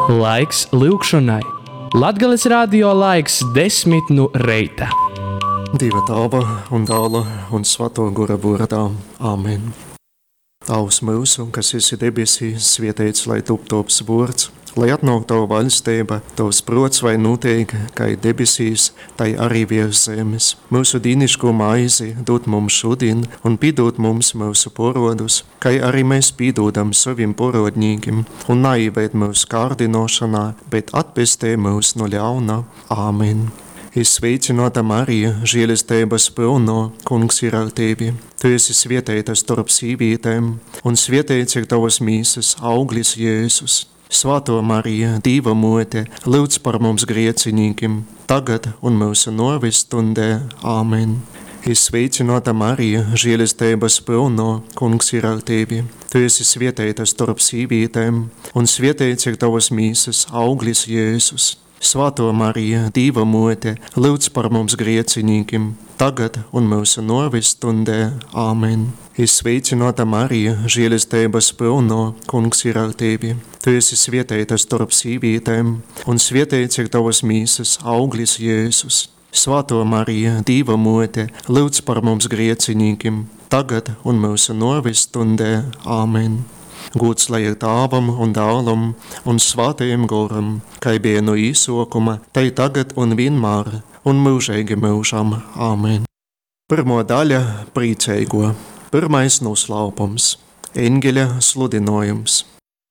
Laiks lūgšanai. Latgales radio laiks 10 no reita. Dieva Tēva un Dēla un Svētā gara vārdā. Āmen. Tavs mūsu, kas esi debesīs, svētīts lai top tavs vārds, lai atnāk tava valstība, tavs prots vai notiek, kā debesīs, tai arī virs zemes. Mūsu dīniško maizi dod mums šodien un piedod mums mūsu parodus, kā arī mēs piedodam saviem parodņīgiem, un neieved mūsu kārdinošanā, bet atpestī mūs no ļauna. Āmen. Sveicināta Marija, žēlastības pilno, Kungs ir ar tevi. Tu esi svētīta starp sīvītēm, un svētīts ir tavas mīsas auglis Jēzus. Svētā Marija, Dieva mote, lūdz par mums grēciniekiem, tagad un mūsu nāves stundē. Āmen. Sveicināta Marija, žēlastības pilno, Kungs ir ar tevi. Tu esi svētīta starp sīvītēm, un svētīts ir tavas mīsas auglis Jēzus. Svētā Marija, Dieva mote, lūdz par mums grēciniekiem, tagad un mūsu nāves stundē. Āmen. Sveicināta Marija, žēlastības pilno, Kungs ir ar tevi. Tu esi svētīta starp sīvītēm, un svētīts ir tavas mīsas auglis Jēzus. Svētā Marija, Dieva mote, lūdz par mums grēciniekiem, tagad un mūsu nāves stundē. Āmen. Gods lai ir Tēvam un Dēlam un Svētajam garam, kā bija no īsākuma, tai tagad un vienmēr, un mūžīgi mūžam. Āmen. Pirmā daļa – priecīgo. Pirmais noslēpums – eņģeļa sludinājums.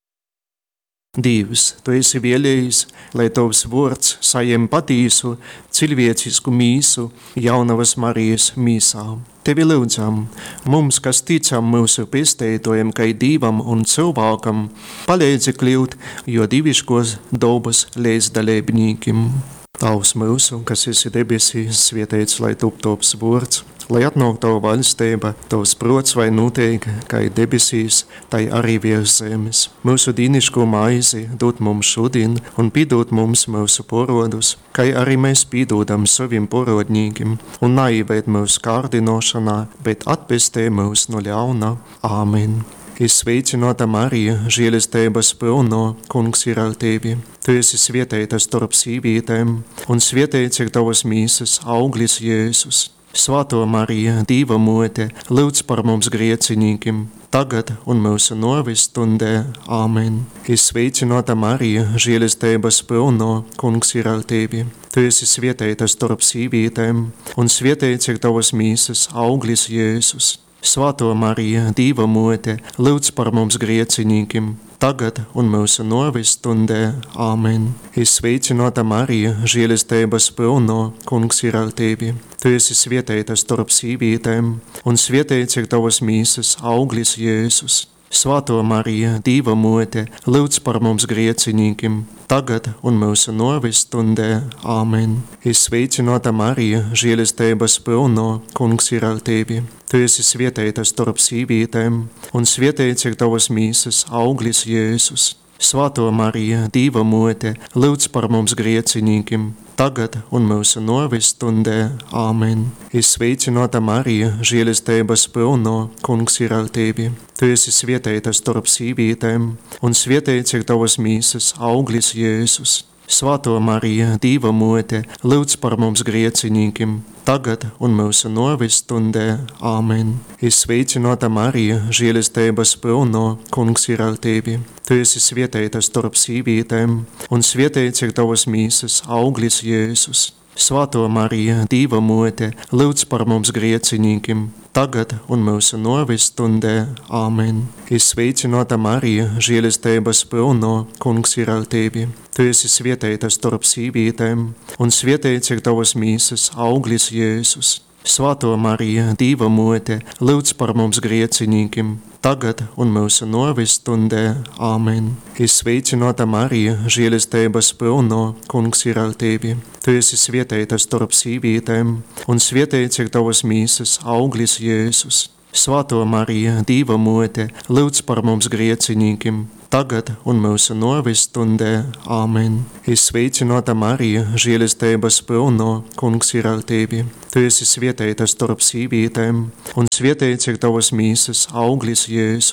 Dievs, tu esi vēlējis, lai tavs vārds saņem patīsu, cilvēcisku mīsu jaunavas Marijas mīsā. Tevi lūdzam, mums, kas ticam mūsu pestītojam, kā Dievam un cilvēkam, palīdzi kļūt, jo diviškos dabas līdzdalībniekiem. Tavs mūsu, kas esi debesīs, svētīts lai top tavs vārds, lai atnāk tava valstība, tavs prots vai notiek, kā debesīs, tai arī virs zemes. Mūsu dīniško maizi dod mums šodien un piedod mums mūsu parodus, kā arī mēs piedodam saviem parodņīgiem, un neieved mūsu kārdinošanā, bet atpestī mūs no ļauna. Āmen. Sveicināta Marija, žēlastības pilno, Kungs ir ar tevi. Tu esi svētīta starp sīvītēm, un svētīts ir tavas mīsas auglis Jēzus. Svētā Marija, Dieva mote, lūdz par mums grēciniekiem, tagad un mūsu nāves stundē. Āmen. Sveicināta Marija, žēlastības pilno, Kungs ir ar tevi. Tu esi svētīta starp sīvītēm, un svētīts ir tavas mīsas auglis Jēzus. Svētā Marija, Dieva mote, lūdz par mums grēciniekiem, tagad un mūsu nāves stundē. Āmen. Sveicināta Marija, žēlastības pilno, Kungs ir ar tevi. Tu esi svētīta starp sīvītēm, un svētīts ir tavas mīsas auglis Jēzus. Svētā Marija, Dieva mote, lūdz par mums grēciniekiem, tagad un mūsu nāves stundē. Āmen. Sveicināta Marija, žēlastības pilno, Kungs ir ar tevi. Tu esi svētīta starp sīvītēm, un svētīts ir tavas mīsas auglis Jēzus. Svētā Marija, Dieva mote, lūdz par mums grēciniekiem, tagad un mūsu nāves stundē. Āmen. Sveicināta Marija, žēlastības pilno, Kungs ir ar tevi. Tu esi svētīta starp sīvītēm, un svētīts ir tavas mīsas auglis Jēzus. Svētā Marija, Dieva mote, lūdz par mums grēciniekiem, tagad un mūsu nāves stundē. Āmen. Sveicināta Marija, žēlastības pilno, Kungs ir ar tevi. Tu esi svētīta starp sīvītēm, un svētīts ir tavas mīsas auglis Jēzus. Svētā Marija, Dieva mote, lūdz par mums grēciniekiem, tagad un mūsu nāves stundē. Āmen. Sveicināta Marija, žēlastības pilno, Kungs ir ar tevi. Tu esi svētīta starp sīvītēm, un svētīts ir tavas mīsas auglis Jēzus. Svētā Marija, Dieva mote, lūdz par mums grēciniekiem, tagad un mūsu nāves stundē. Āmen. Sveicināta Marija, žēlastības pilno, Kungs ir ar tevi. Tu esi svētīta starp sīvītēm, un svētīts ir tavas mīsas auglis Jēzus. Svētā Marija, Dieva mote, lūdz par mums grēciniekiem, tagad un mūsu nāves stundē. Āmen. Sveicināta Marija, žēlastības pilno, Kungs ir ar tevi. Tu esi svētīta starp sīvītēm, un svētīts ir tavas mīsas auglis Jēzus.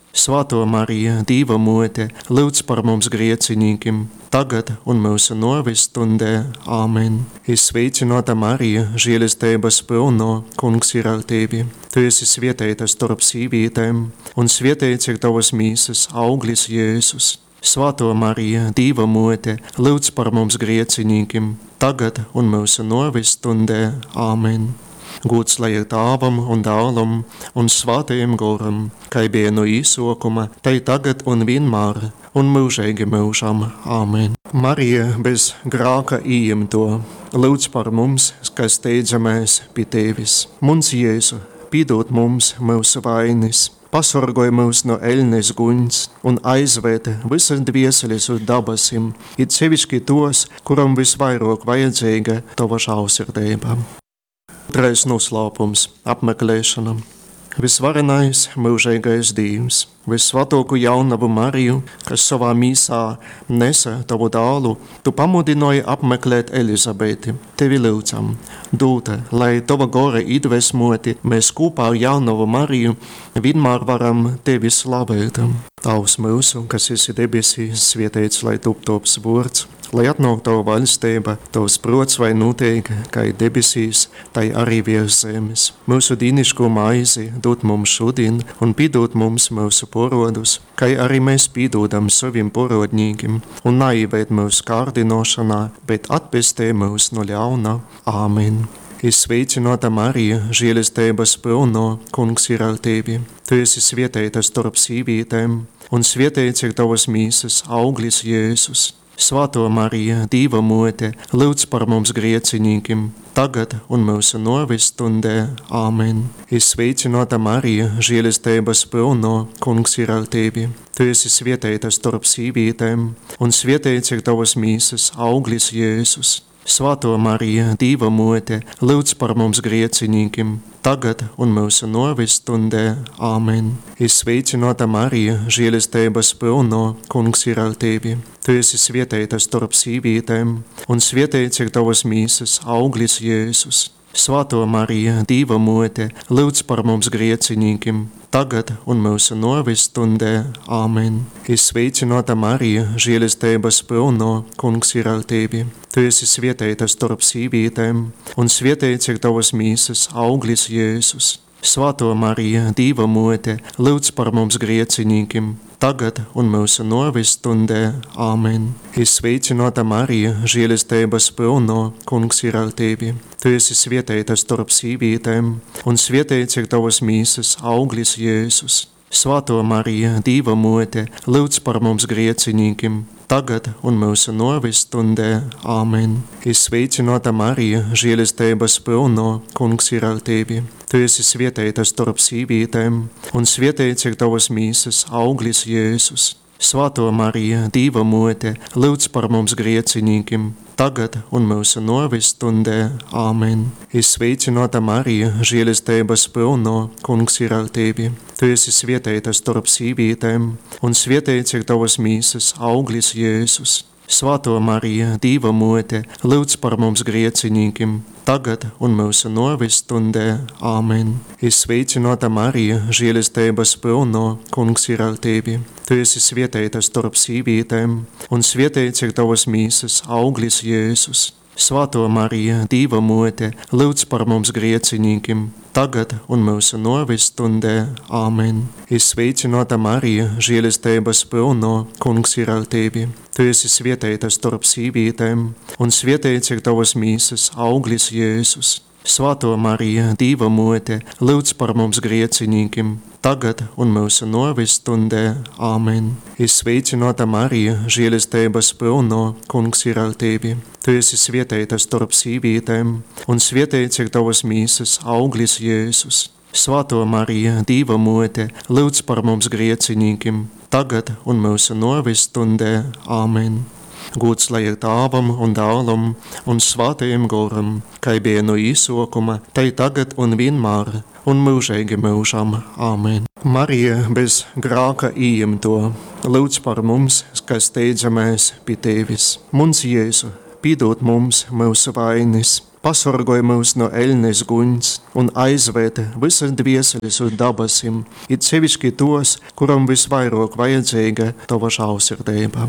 Svētā Marija, Dieva mote, lūdz par mums griecinīkiem, tagad un mūsu nāves stundē. Āmen. Sveicināta Marija, žēlastības pilno, Kungs ir ar tevi. Tu esi svētīta starp sīvītēm, un svētīts ir tavas mīsas auglis Jēzus. Svētā Marija, Dieva mote, lūdz par mums griecinīkiem, tagad un mūsu nāves stundē. Āmen. Gods lai ir Tēvam un Dēlam un Svētajam Garam, kā bija no īsākuma, tai tagad un vienmēr, un mūžīgi mūžam. Āmen. Marija bez grēka ieņemto, lūdz par mums, kas steidzamies pie tevis. Mums Jēzu, piedod mums mūsu vainas, pasargāj mūs no ēļnes guņas un aizved visas dvieseles uz dabasim, it sevišķi tos, kuram visvairāk vajadzīga tava žēlsirdība. Otrais noslēpums – apmeklēšana. Visvarenais mūžīgais Dievs, visvētāko jaunavu Mariju, kas savā mīsā nesa tavu dēlu, tu pamudināji apmeklēt Elizabeti. Tevi lūdzam, dod, lai tava gara iedvesmoti mēs kopā ar jaunavu Mariju vienmēr varam tevi slavēt. Tavs mūsu, kas esi debesīs, svētīts lai top tavs vārds, lai atnāk tava valstība, tavs prots vai notiek, kā debesīs, tai arī virs zemes. Mūsu dīniško maizi dod mums šodien un piedod mums mūsu porodus, kā arī mēs piedodam saviem porodņīkiem, un neieved mūsu kārdinošanā, bet atpestē mūs no ļauna. Āmen. Sveicināta Marija, žēlastības pilno, Kungs ir ar tevi. Tu esi svētīta starp sīvītēm, un svētīts ir tavas mīsas auglis Jēzus. Svētā Marija, Dieva mote, lūdz par mums griecinīkiem, tagad un mūsu nāves stundē. Āmen. Sveicināta Marija, žēlastības pilno, Kungs ir ar tevi. Tu esi svētīta starp sīvītēm, un svētīts ir tavas mīsas auglis Jēzus. Svētā Marija, Dieva mote, lūdz par mums griecinīkiem, tagad un mūsu nāves stundē. Āmen. Sveicināta Marija, žēlastības pilno, Kungs ir ar tevi. Tu esi svētīta starp sīvītēm, un svētīts ir tavas mīsas auglis Jēzus. Svētā Marija, Dieva mote, lūdz par mums griecinīkiem, tagad un mūsu nāves stundē. Āmen. Sveicināta Marija, žēlastības pilno, Kungs ir ar tevi. Tu esi svētīta starp sīvītēm, un svētīts ir tavas mīsas auglis Jēzus. Svētā Marija, Dieva mote, lūdz par mums griecinīkiem, tagad un mūsu nāves stundē. Āmen. Sveicināta Marija, žēlastības pilno, Kungs ir ar tevi. Tu esi svētīta starp sīvītēm, un svētīts ir tavas mīsas auglis Jēzus. Svētā Marija, Dieva mote, lūdz par mums griecinīkiem, tagad un mūsu nāves stundē. Āmen. Sveicināta Marija, žēlastības pilno, Kungs ir ar tevi. Tu esi svētīta starp sīvītēm, un svētīts ir tavas mīsas auglis Jēzus. Svētā Marija, Dieva mote, lūdz par mums griecinīkiem, tagad un mūsu nāves stundē. Āmen. Sveicināta Marija, žēlastības pilno, Kungs ir ar tevi. Tu esi svētīta starp sīvītēm, un svētīts ir tavas mīsas auglis Jēzus. Svētā Marija, Dieva mote, lūdz par mums griecinīkiem, tagad un mūsu nāves stundē. Āmen. Sveicināta Marija, žēlastības pilno, Kungs ir ar tevi. Tu esi svētīta starp sīvītēm, un svētīts ir tavas mīsas auglis Jēzus. Svētā Marija, Dieva mote, lūdz par mums griecinīkiem, tagad un mūsu nāves stundē. Āmen. Sveicināta Marija, žēlastības pilno, Kungs ir ar tevi. Tu esi svētīta starp sīvītēm, un svētīts ir tavas mīsas auglis Jēzus. Svētā Marija, Dieva mote, lūdz par mums griecinīkiem, tagad un mūsu nāves stundē. Āmen. Sveicināta Marija, žēlastības pilno, Kungs ir ar tevi. Tu esi svētīta starp sīvītēm, un svētīts ir tavas mīsas auglis Jēzus. Svētā Marija, Dieva mote, lūdz par mums griecinīkiem, tagad un mūsu nāves stundē. Āmen. Gods lai ir Tēvam un Dēlam un Svētajam Garam, kā bija no īsākuma, tai tagad un vienmēr, un mūžīgi mūžam. Āmen. Marija bez grēka ieņemto, lūdz par mums, kas steidzamies pie tevis. Mums Jēzu, piedod mums mūsu vainas, Pasargoj mūs no eļnes guņas un aizved visas dvieseles uz dabasim, it sevišķi tos, kuram visvairāk vajadzīga tava žālsirdība.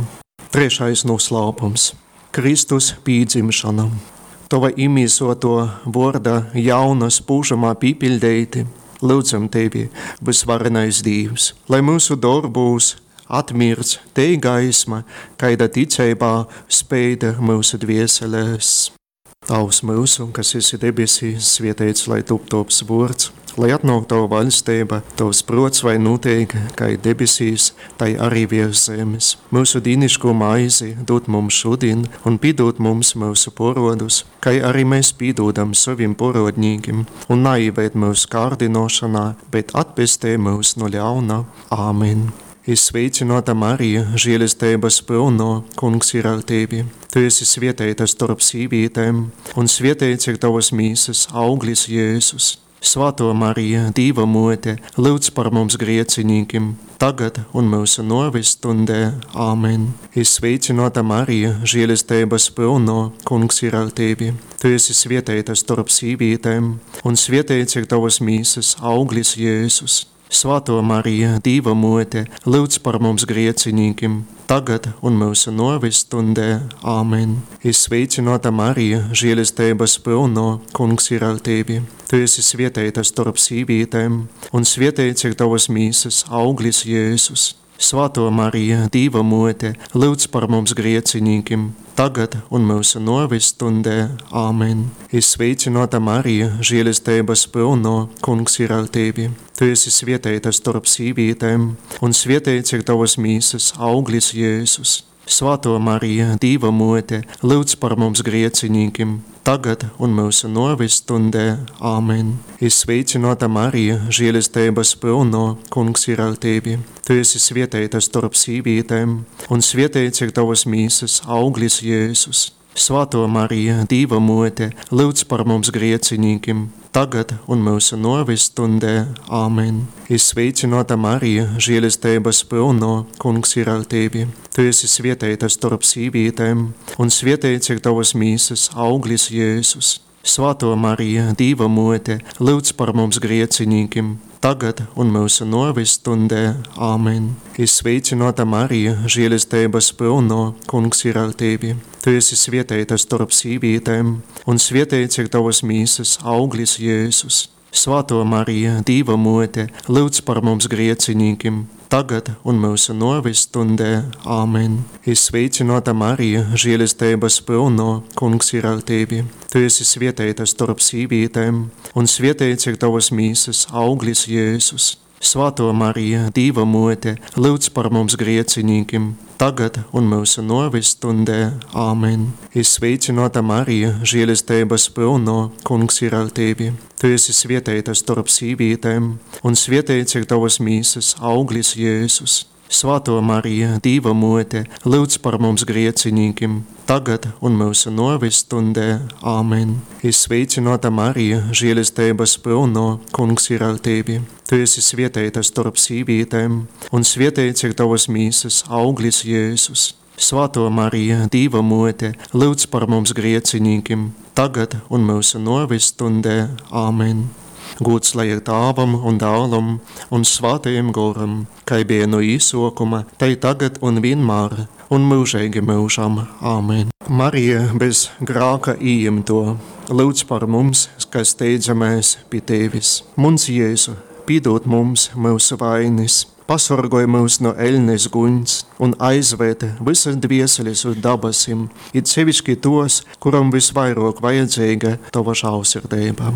3. noslēpums – Kristus pīdzimšana. Tava imīsoto vorda jaunas pūžamā pīpildēti, lūdzam tevi, visvarenais Dievs, lai mūsu darbūs atmirts te gaisma, kaida ticībā spēda mūsu dvieselēs. Tavs mūsu, kas esi debesīs, svētīts, lai top tavs vārds, lai atnāk tava valstība, tavs prots vai notiek, kā debesīs, tai arī virs zemes. Mūsu dīniško maizi dod mums šodien un piedod mums mūsu porodus, kā arī mēs piedodam saviem porodņīgiem, un neieved mūsu kārdinošanā, bet atpestē mūs no ļauna. Āmen. Sveicināta Marija, žēlestības pilno, Kungs ir ar tevi. Tu esi svētīta starp sīvītēm, un svētīts ir tavas mīsas auglis Jēzus. Svētā Marija, Dieva mote, lūdz par mums griecinīkiem, tagad un mūsu nāves stundē. Āmen. Sveicināta Marija, žēlestības pilno, Kungs ir ar tevi. Tu esi svētīta starp sīvītēm, un svētīts ir tavas mīsas auglis Jēzus. Svētā Marija, Dieva mote, lūdz par mums griecinīkiem, tagad un mūsu nāves stundē. Āmen. Sveicināta Marija, žēlestības pilno, Kungs ir ar tevi. Tu esi svētīta starp sīvītēm, un svētīts ir tavas mīsas auglis Jēzus. Svētā Marija, Dieva mote, lūdz par mums griecinīkiem, tagad un mūsu nāves stundē. Āmen. Sveicināta Marija, žēlestības pilno, Kungs ir ar tevi. Tu esi svētīta starp sīvītēm, un svētīts ir tavas mīsas auglis Jēzus. Svētā Marija, Dieva mote, lūdz par mums griecinīkiem, tagad un mūsu nāves stundē. Āmen. Sveicināta Marija, žēlestības pilno, Kungs ir ar tevi. Tu esi svētīta starp sīvītēm, un svētīts ir tavas mīsas auglis Jēzus. Svētā Marija, Dieva mote, lūdz par mums griecinīkiem, tagad un mūsu nāves stundē. Āmen. Sveicināta Marija, žēlestības pilno, Kungs ir ar tevi. Tu esi svētīta starp sīvītēm, un svētīts ir tavas mīsas auglis Jēzus. Svētā Marija, Dieva mote, lūdz par mums griecinīkiem, tagad un mūsu nāves stundē. Āmen. Sveicināta Marija, žēlestības pilno, Kungs ir ar tevi. Tu esi svētīta starp sīvītēm, un svētīts ir tavas mīsas auglis Jēzus. Svētā Marija, Dieva mote, lūdz par mums griecinīkiem, tagad un mūsu nāves stundē. Āmen. Sveicināta Marija, žēlestības pilno, Kungs ir ar tevi. Tu esi svētīta starp sīvītēm, un svētīts ir tavas mīsas auglis Jēzus. Svētā Marija, Dieva mote, lūdz par mums griecinīkiem, tagad un mūsu nāves stundē. Āmen. Sveicināta Marija, žēlestības pilno, Kungs ir ar tevi. Tu esi svētīta starp sīvītēm, un svētīts ir tavas mīsas auglis Jēzus. Svētā Marija, Dieva mote, lūdz par mums griecinīkiem, tagad un mūsu nāves stundē. Āmen. Sveicināta Marija, žēlestības pilno, Kungs ir ar tevi. Tu esi svētīta starp sīvītēm, un svētīts ir tavas mīsas auglis Jēzus. Svētā Marija, Dieva mote, lūdz par mums griecinīkiem, tagad un mūsu nāves stundē. Āmen. Gods lai ir Tēvam un Dēlam un Svētajam Garam, kā bija no īsākuma, tai tagad un vienmēr, un mūžīgi mūžam. Āmen. Marija bez grēka ieņemto, lūdz par mums, kas steidzamies pie tevis. Mums Jēzu, piedod mums mūsu vainas, pasargoj mūs no eļnes guņas un aizved visas dvieseles uz dabasim, it sevišķi tos, kuram visvairāk vajadzīga tava žēlsirdība.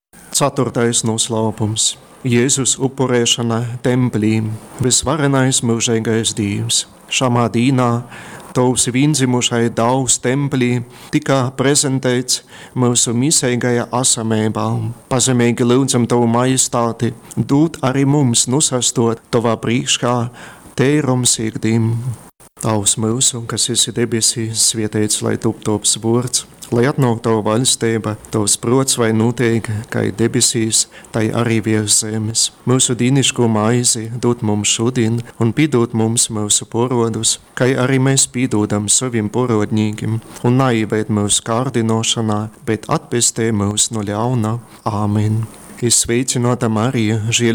4. noslēpums – Jēzus upurēšana templī, visvarenais mūžīgais Dievs. Šamā dīnā tavs vienzimušai Dievs templī tika prezentēts mūsu misīgajā esamībā. Pazemīgi lūdzam tavu majestāti, dod arī mums nosastot tavā priekšā tīram sirdīm. Tavs mūsu, kas esi debesīs, svētīts lai top tavs vārds, lai atnāk Tava valstība, Tavs prots vai notiek, kā debesīs, tai arī virs zemes. Mūsu dīniško maizi dod mums šodien un piedod mums mūsu porodus, kā arī mēs piedodam saviem porodņīgiem, un neieved mūsu kārdinošanā, bet atpestē mūs no ļauna. Āmen. Es sveicināta Marija,